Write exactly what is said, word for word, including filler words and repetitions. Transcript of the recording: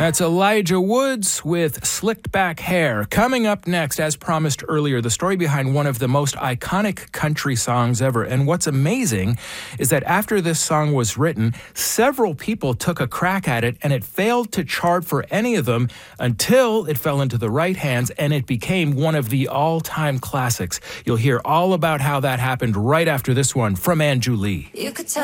That's Elijah Woods with Slicked Back Hair. Coming up next, as promised earlier, the story behind one of the most iconic country songs ever. And what's amazing is that after this song was written, several people took a crack at it, and it failed to chart for any of them until it fell into the right hands and it became one of the all-time classics. You'll hear all about how that happened right after this one from Anju Lee. You could tell